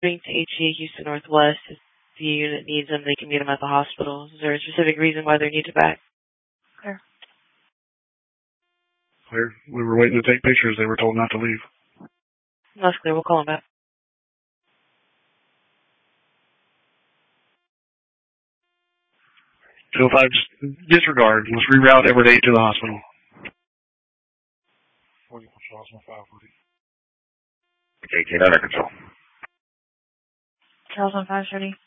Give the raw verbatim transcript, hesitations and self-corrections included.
to H C A Houston Northwest. If the unit needs them, they can meet them at the hospital. Is there a specific reason why they're needed back? Clear. Clear. We were waiting to take pictures. They were told not to leave. That's clear. We'll call them back. two oh five, disregard. Let's reroute Everett eight to the hospital. forty five forty. eighteen under control. Charles on five thirty.